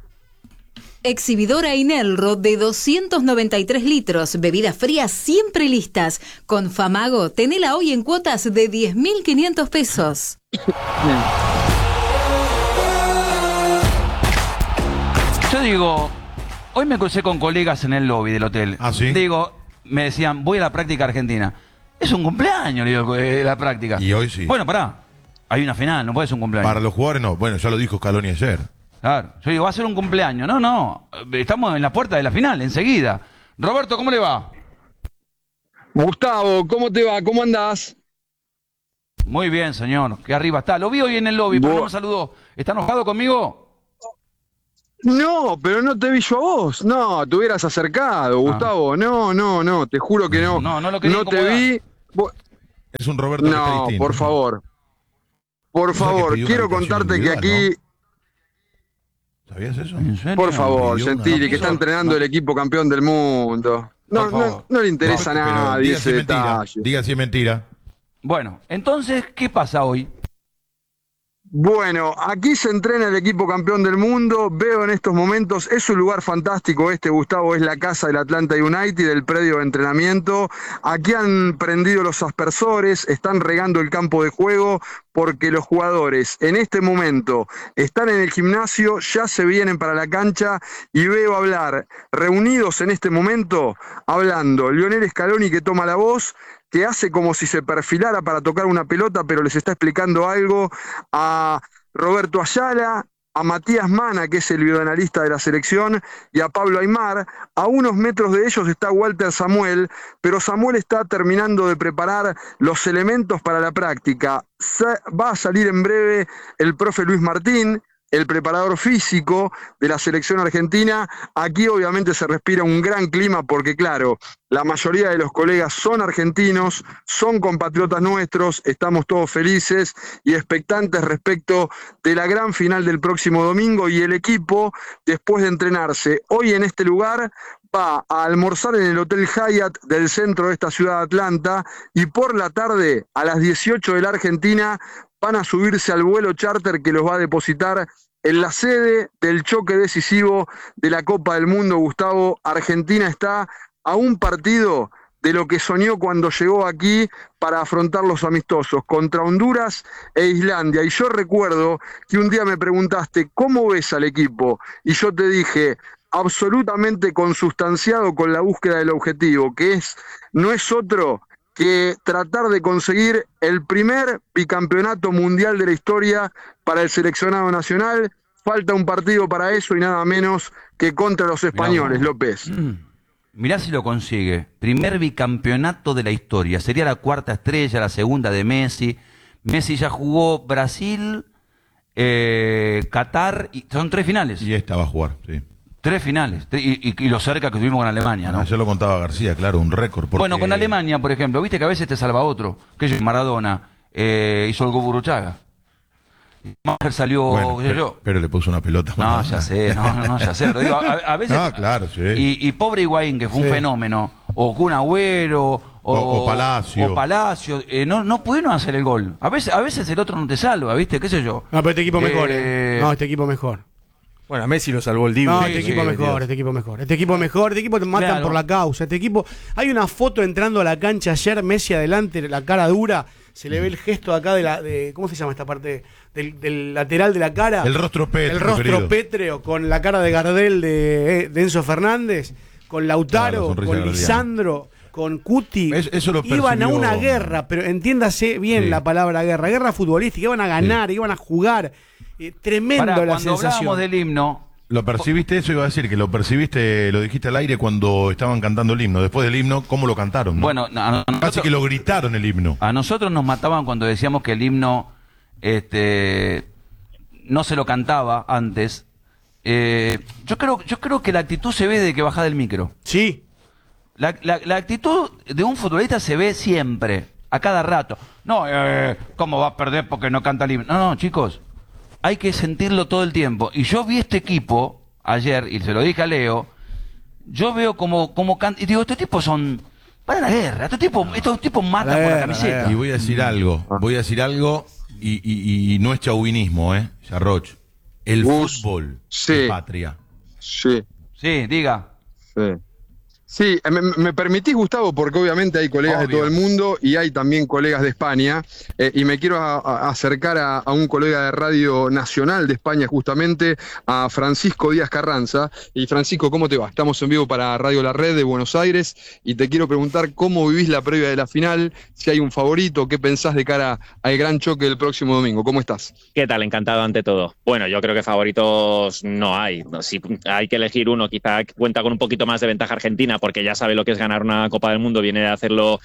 Speaker 7: Exhibidora Inelro de 293 litros, bebidas frías siempre listas. Con Famago, tenela hoy en cuotas de 10.500 pesos.
Speaker 1: Yo digo, hoy me crucé con colegas en el lobby del hotel.
Speaker 2: ¿Ah, sí?
Speaker 1: Digo, me decían, voy a la práctica argentina. Es un cumpleaños, le digo, la práctica.
Speaker 2: Y hoy sí.
Speaker 1: Bueno, pará, hay una final, no puede ser un cumpleaños.
Speaker 2: Para los jugadores no. Bueno, ya lo dijo Scaloni ayer.
Speaker 1: Claro, yo digo, va a ser un cumpleaños. No, estamos en la puerta de la final, enseguida. Roberto, ¿cómo le va?
Speaker 8: Gustavo, ¿cómo te va? ¿Cómo andás?
Speaker 1: Muy bien, señor, que arriba está. Lo vi hoy en el lobby, pero no me saludó. ¿Está enojado conmigo?
Speaker 8: No, pero no te vi yo a vos. No, te hubieras acercado, Gustavo. No, te juro que no.
Speaker 1: No lo quería
Speaker 8: No te vi.
Speaker 2: Es un Roberto que está
Speaker 8: No,
Speaker 2: distinto.
Speaker 8: por favor. Por favor, quiero contarte que aquí...
Speaker 2: ¿Sabías eso?
Speaker 1: ¿En serio?
Speaker 8: Por favor,
Speaker 2: Pidió una-
Speaker 8: Gentili, que está entrenando el equipo campeón del mundo. No le interesa a
Speaker 2: Pero
Speaker 8: nadie
Speaker 2: diga
Speaker 8: ese
Speaker 2: si es mentira.
Speaker 8: detalle.
Speaker 2: Diga si es mentira.
Speaker 1: Bueno, entonces, ¿qué pasa hoy?
Speaker 8: Bueno, aquí se entrena el equipo campeón del mundo, veo en estos momentos, es un lugar fantástico Gustavo, es la casa del Atlanta United, el predio de entrenamiento. Aquí han prendido los aspersores, están regando el campo de juego, porque los jugadores en este momento están en el gimnasio, ya se vienen para la cancha y veo hablar, reunidos en este momento, hablando Lionel Scaloni, que toma la voz, que hace como si se perfilara para tocar una pelota, pero les está explicando algo a Roberto Ayala, a Matías Mana, que es el videoanalista de la selección, y a Pablo Aimar. A unos metros de ellos está Walter Samuel, pero Samuel está terminando de preparar los elementos para la práctica. Va a salir en breve el profe Luis Martín, el preparador físico de la selección argentina. Aquí obviamente se respira un gran clima porque, claro, la mayoría de los colegas son argentinos, son compatriotas nuestros, estamos todos felices y expectantes respecto de la gran final del próximo domingo, y el equipo, después de entrenarse hoy en este lugar, va a almorzar en el Hotel Hyatt del centro de esta ciudad de Atlanta, y por la tarde, a las 18 de la Argentina, van a subirse al vuelo charter que los va a depositar en la sede del choque decisivo de la Copa del Mundo. Gustavo, Argentina está a un partido de lo que soñó cuando llegó aquí para afrontar los amistosos contra Honduras e Islandia. Y yo recuerdo que un día me preguntaste, ¿cómo ves al equipo? Y yo te dije, absolutamente consustanciado con la búsqueda del objetivo, que no es otro que tratar de conseguir el primer bicampeonato mundial de la historia para el seleccionado nacional. Falta un partido para eso y nada menos que contra los españoles, López.
Speaker 1: Mirá si lo consigue. Primer bicampeonato de la historia. Sería la cuarta estrella, la segunda de Messi. Messi ya jugó Brasil, Qatar, y son 3 finales.
Speaker 2: Y esta va a jugar, sí.
Speaker 1: 3 finales. Y lo cerca que tuvimos con Alemania, ¿no?
Speaker 2: Ayer lo contaba García, claro, un récord. Porque...
Speaker 1: Bueno, con Alemania, por ejemplo, viste que a veces te salva otro. Que es Maradona, hizo el gol Burruchaga. Maher salió,
Speaker 2: bueno, pero le puso una pelota.
Speaker 1: No, ya sé, ya sé. Lo digo, a veces.
Speaker 2: No, claro, sí.
Speaker 1: Y pobre Higuaín, que fue un fenómeno. O Kun Agüero.
Speaker 2: O Palacio.
Speaker 1: O Palacio. No pudieron hacer el gol. A veces el otro no te salva, ¿viste? ¿Qué sé yo?
Speaker 4: No, pero este equipo mejor. No, este equipo mejor.
Speaker 5: Bueno, a Messi lo salvó el Dibu.
Speaker 4: No, este equipo mejor. Este equipo te matan por la causa. Este equipo. Hay una foto entrando a la cancha ayer, Messi adelante, la cara dura. Se le ve el gesto acá de ¿cómo se llama esta parte? Del lateral de la cara.
Speaker 2: El rostro pétreo.
Speaker 4: El rostro pétreo, con la cara de Gardel de Enzo Fernández, con Lautaro, con Lisandro, con Cuti.
Speaker 2: Eso lo
Speaker 4: iban a una guerra, pero entiéndase bien la palabra guerra. Guerra futbolística, iban a ganar, iban a jugar. Tremendo la sensación.
Speaker 1: Cuando hablábamos del himno...
Speaker 2: ¿Lo percibiste eso? Iba a decir que lo percibiste, lo dijiste al aire cuando estaban cantando el himno. Después del himno, ¿cómo lo cantaron? ¿No?
Speaker 1: Bueno,
Speaker 2: casi que lo gritaron el himno.
Speaker 1: A nosotros nos mataban cuando decíamos que el himno no se lo cantaba antes. Yo creo que la actitud se ve desde que bajás del micro.
Speaker 4: Sí.
Speaker 1: La actitud de un futbolista se ve siempre, a cada rato. No, ¿cómo va a perder porque no canta el himno? No, chicos. Hay que sentirlo todo el tiempo. Y yo vi este equipo ayer, y se lo dije a Leo, yo veo como canta, y digo, estos tipos son para la guerra, estos tipos matan por la camiseta.
Speaker 2: Y voy a decir algo, y no es chauvinismo, Yarroch. El fútbol es patria.
Speaker 8: Sí.
Speaker 1: Sí, diga.
Speaker 8: Sí, me permitís, Gustavo, porque obviamente hay colegas de todo el mundo y hay también colegas de España, y me quiero acercar a un colega de Radio Nacional de España, justamente, a Francisco Díaz Carranza. Y Francisco, ¿cómo te va? Estamos en vivo para Radio La Red de Buenos Aires y te quiero preguntar cómo vivís la previa de la final, si hay un favorito, qué pensás de cara al gran choque del próximo domingo. ¿Cómo estás?
Speaker 9: ¿Qué tal? Encantado ante todo. Bueno, yo creo que favoritos no hay. Si hay que elegir uno, quizá cuenta con un poquito más de ventaja Argentina, porque ya sabe lo que es ganar una Copa del Mundo, viene de hacerlo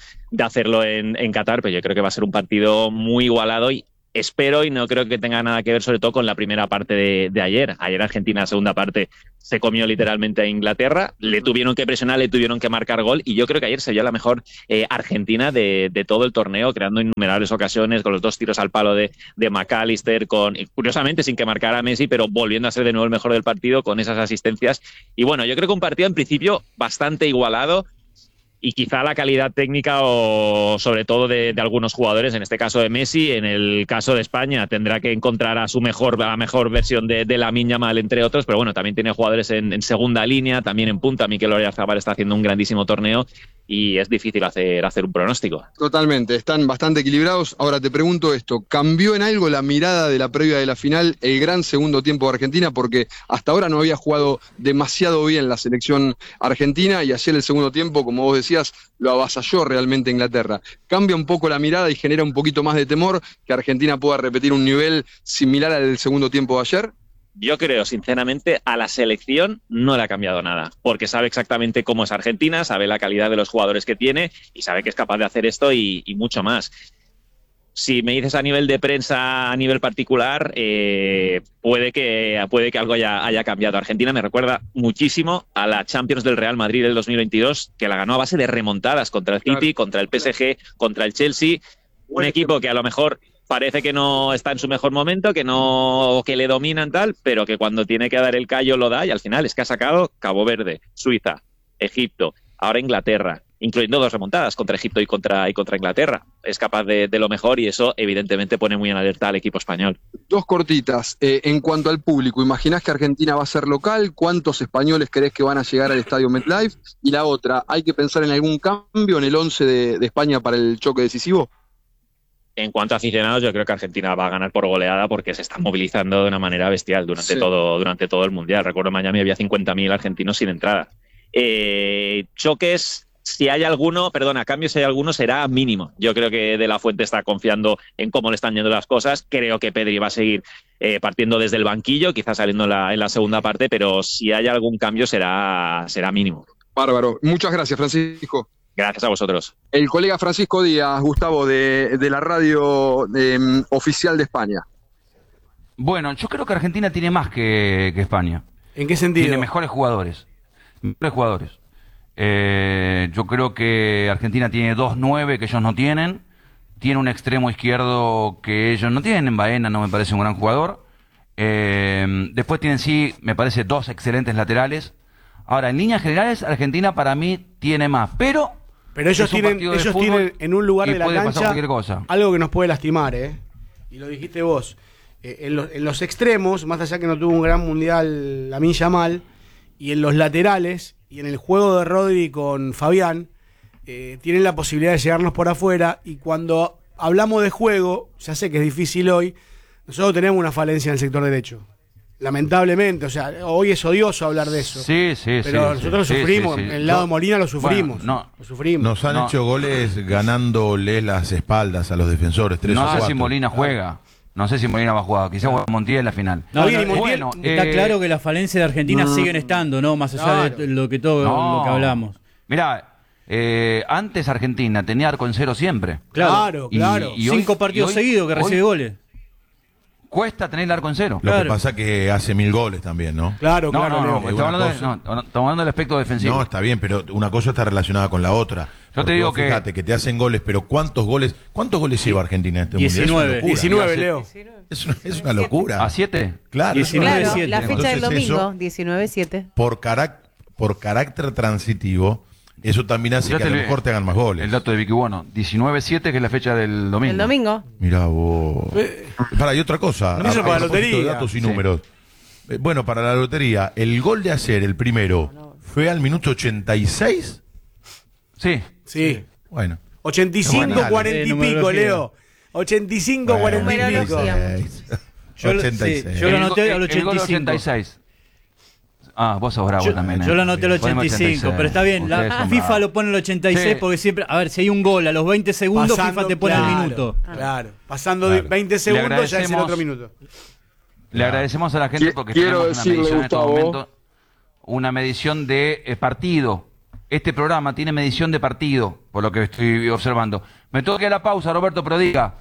Speaker 9: en Qatar, pero yo creo que va a ser un partido muy igualado y espero, y no creo que tenga nada que ver sobre todo con la primera parte de ayer. Ayer Argentina, segunda parte, se comió literalmente a Inglaterra, le tuvieron que presionar, le tuvieron que marcar gol, y yo creo que ayer se vio la mejor Argentina de todo el torneo, creando innumerables ocasiones, con los 2 tiros al palo de McAllister, curiosamente sin que marcara a Messi, pero volviendo a ser de nuevo el mejor del partido con esas asistencias. Y bueno, yo creo que un partido en principio bastante igualado, y quizá la calidad técnica o sobre todo de algunos jugadores, en este caso de Messi, en el caso de España tendrá que encontrar a la mejor versión de Lamine Yamal, entre otros, pero bueno, también tiene jugadores en segunda línea, también en punta. Mikel Oyarzabal está haciendo un grandísimo torneo y es difícil hacer un pronóstico.
Speaker 8: Totalmente, están bastante equilibrados. Ahora te pregunto esto, ¿cambió en algo la mirada de la previa de la final, el gran segundo tiempo de Argentina? Porque hasta ahora no había jugado demasiado bien la selección argentina, y ayer el segundo tiempo, como vos decías, lo avasalló realmente Inglaterra. ¿Cambia un poco la mirada y genera un poquito más de temor que Argentina pueda repetir un nivel similar al del segundo tiempo de ayer?
Speaker 9: Yo creo, sinceramente, a la selección no le ha cambiado nada, porque sabe exactamente cómo es Argentina, sabe la calidad de los jugadores que tiene y sabe que es capaz de hacer esto y mucho más. Si me dices a nivel de prensa, a nivel particular, puede que algo haya cambiado. Argentina me recuerda muchísimo a la Champions del Real Madrid del 2022, que la ganó a base de remontadas contra el City, contra el PSG, contra el Chelsea. Un equipo que a lo mejor parece que no está en su mejor momento, que le dominan tal, pero que cuando tiene que dar el callo lo da, y al final es que ha sacado Cabo Verde, Suiza, Egipto, ahora Inglaterra. incluyendo 2 remontadas contra Egipto y contra Inglaterra. Es capaz de lo mejor y eso evidentemente pone muy en alerta al equipo español.
Speaker 8: 2 cortitas. En cuanto al público, ¿imaginás que Argentina va a ser local? ¿Cuántos españoles crees que van a llegar al estadio MetLife? Y la otra, ¿hay que pensar en algún cambio en el 11 de España para el choque decisivo?
Speaker 9: En cuanto a aficionados, yo creo que Argentina va a ganar por goleada porque se están movilizando de una manera bestial durante todo el Mundial. Recuerdo en Miami había 50.000 argentinos sin entrada. Choques, cambios si hay alguno, será mínimo. Yo creo que De La Fuente está confiando en cómo le están yendo las cosas. Creo que Pedri va a seguir partiendo desde el banquillo, quizás saliendo en la segunda parte, pero si hay algún cambio será mínimo.
Speaker 8: Bárbaro. Muchas gracias, Francisco.
Speaker 9: Gracias a vosotros.
Speaker 8: El colega Francisco Díaz, Gustavo, de la radio oficial de España.
Speaker 1: Bueno, yo creo que Argentina tiene más que España.
Speaker 4: ¿En qué sentido?
Speaker 1: Tiene mejores jugadores. Yo creo que Argentina tiene 2-9 que ellos no tienen. Tiene un extremo izquierdo que ellos no tienen. Baena no me parece un gran jugador. Después tienen me parece 2 excelentes laterales. Ahora, en líneas generales, Argentina para mí tiene más. Pero
Speaker 4: ellos tienen en un lugar de la cancha algo que nos puede lastimar, y lo dijiste vos. En los extremos, más allá que no tuvo un gran mundial Lamine Yamal, y en los laterales, y en el juego de Rodri con Fabián, tienen la posibilidad de llegarnos por afuera, y cuando hablamos de juego, ya sé que es difícil hoy, nosotros tenemos una falencia en el sector derecho. Lamentablemente, o sea, hoy es odioso hablar de eso. Pero nosotros lo sufrimos, en el lado de Molina lo sufrimos. Lo sufrimos.
Speaker 2: Nos han hecho goles ganándole las espaldas a los defensores. 3
Speaker 1: no
Speaker 2: o 4.
Speaker 1: sé si Molina juega. No sé si Molina va a jugar. Quizás juega Montiel en la final.
Speaker 6: Está claro que las falencias de Argentina siguen estando, ¿no? Más allá de lo que hablamos.
Speaker 1: Mirá, antes Argentina tenía arco en cero siempre.
Speaker 4: Claro.
Speaker 1: Y
Speaker 6: 5 partidos seguidos que recibe goles.
Speaker 1: Cuesta tener el arco en cero.
Speaker 2: Lo que pasa es que hace 1000 goles también, ¿no?
Speaker 4: Claro.
Speaker 1: Estamos hablando del aspecto defensivo.
Speaker 2: No, está bien, pero una cosa está relacionada con la otra.
Speaker 1: Yo te digo
Speaker 2: fíjate que te hacen goles, pero ¿cuántos goles lleva Argentina en este
Speaker 4: 19,
Speaker 2: mundial?
Speaker 4: 19, Leo.
Speaker 2: Es una locura.
Speaker 1: ¿A 7?
Speaker 2: Claro.
Speaker 3: 19-7. La fecha del domingo, 19-7.
Speaker 2: Por carácter transitivo, eso también hace que a lo mejor te hagan más goles.
Speaker 1: El dato de Vicky Bueno, 19-7, que es la fecha del domingo.
Speaker 3: El domingo.
Speaker 2: Mirá vos. Y otra cosa.
Speaker 4: No para la lotería.
Speaker 2: Datos y números. Bueno, para la lotería, el gol de ayer, el primero, ¿fue al minuto 86?
Speaker 1: Sí.
Speaker 2: Bueno.
Speaker 4: 85, 40 y pico, Leo. 85, 40 y pico.
Speaker 2: 86.
Speaker 6: Yo lo anoté al
Speaker 1: 86. Vos sos bravo también.
Speaker 6: Yo lo anoté al 85, pero está bien. La FIFA lo pone al 86 porque siempre, a ver, si hay un gol a los 20 segundos, FIFA te pone el minuto.
Speaker 4: Claro, pasando de 20 segundos ya es el otro minuto.
Speaker 1: Le agradecemos a la gente porque tenemos una medición en estos momentos, una medición de partido. Este programa tiene medición de partido, por lo que estoy observando. Me tengo que ir a la pausa, Roberto, pero diga.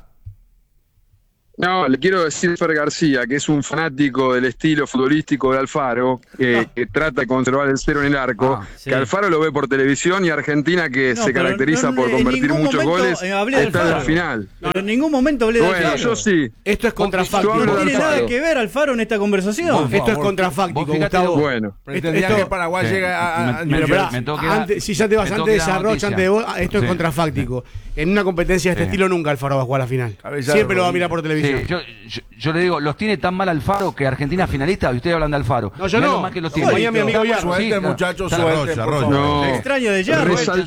Speaker 8: No, le quiero decir a Fer García, que es un fanático del estilo futbolístico de Alfaro, que trata de conservar el cero en el arco, que Alfaro lo ve por televisión y Argentina, que se caracteriza por convertir muchos goles, está en la final.
Speaker 6: Pero en ningún momento hablé de Alfaro.
Speaker 8: Bueno, yo sí.
Speaker 4: Esto es contrafáctico.
Speaker 6: No tiene nada que ver Alfaro en esta conversación.
Speaker 4: Esto es contrafáctico, Gustavo.
Speaker 8: Bueno.
Speaker 5: Pretendía que Paraguay llega a...
Speaker 4: Si ya te vas antes de desarrollo, antes de vos, esto es contrafáctico. En una competencia de este estilo nunca Alfaro va a jugar a la final. Siempre lo va a mirar por televisión.
Speaker 1: Yo le digo, los tiene tan mal Alfaro que Argentina es finalista y ustedes hablan de Alfaro.
Speaker 4: No, yo no.
Speaker 1: Más que los tiene.
Speaker 4: Mi amigo
Speaker 5: Suerte, muchachos, suerte.
Speaker 2: No.
Speaker 6: Extraño de ya.